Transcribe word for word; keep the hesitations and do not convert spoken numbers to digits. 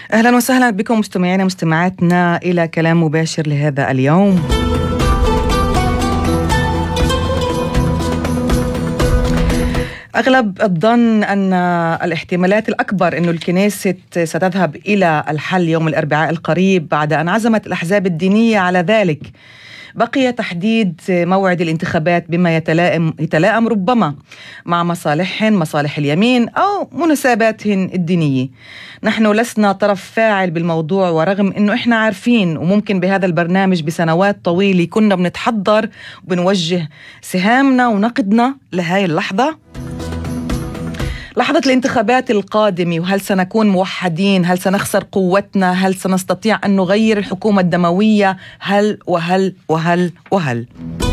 أهلا وسهلا بكم مستمعينا مستمعاتنا إلى كلام مباشر لهذا اليوم. أغلب الظن أن الاحتمالات الأكبر أن الكنيسة ستذهب إلى الحل يوم الأربعاء القريب بعد أن عزمت الأحزاب الدينية على ذلك. بقي تحديد موعد الانتخابات بما يتلائم, يتلائم ربما مع مصالحهن مصالح اليمين أو مناسباتهن الدينية. نحن لسنا طرف فاعل بالموضوع، ورغم أنه إحنا عارفين وممكن بهذا البرنامج بسنوات طويلة كنا بنتحضر وبنوجه سهامنا ونقدنا لهاي اللحظة، لحظة الانتخابات القادمة. وهل سنكون موحدين؟ هل سنخسر قوتنا؟ هل سنستطيع أن نغير الحكومة الدموية؟ هل وهل وهل وهل